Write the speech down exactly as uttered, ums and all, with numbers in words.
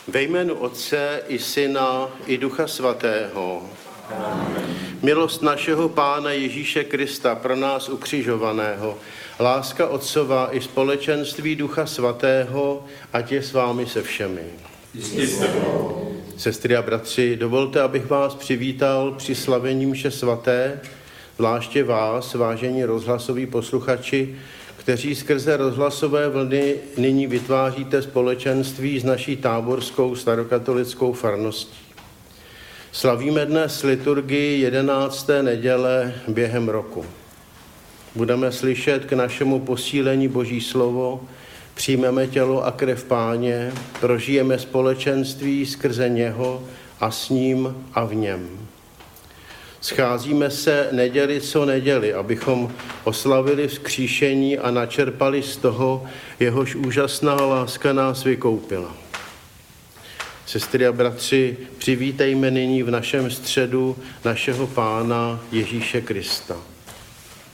Ve jménu Otce i Syna i Ducha Svatého. Milost našeho Pána Ježíše Krista pro nás ukřižovaného, láska Otcova i společenství Ducha Svatého, ať je s vámi se všemi. Sestry a bratři, dovolte, abych vás přivítal při slavení mše svaté, zvláště vás, vážení rozhlasoví posluchači, kteří skrze rozhlasové vlny nyní vytváříte společenství s naší táborskou starokatolickou farností. Slavíme dnes liturgii jedenácté neděle během roku. Budeme slyšet k našemu posílení Boží slovo, přijmeme tělo a krev Páně, prožijeme společenství skrze něho a s ním a v něm. Scházíme se neděli co neděli, abychom oslavili vzkříšení a načerpali z toho, jehož úžasná láska nás vykoupila. Sestry a bratři, přivítejme nyní v našem středu našeho Pána Ježíše Krista.